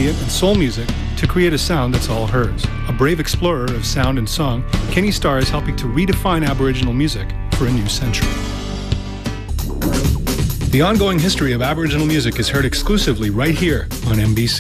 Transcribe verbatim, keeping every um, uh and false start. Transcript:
ambient, and soul music to create a sound that's all hers. A brave explorer of sound and song, Kenny Starr is helping to redefine Aboriginal music for a new century. The ongoing history of Aboriginal music is heard exclusively right here on M B C.